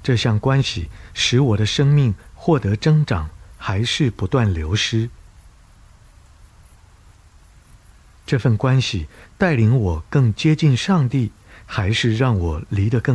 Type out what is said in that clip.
这项关系使我的生命获得增长，还是不断流失？这份关系带领我更接近上帝，还是让我离得更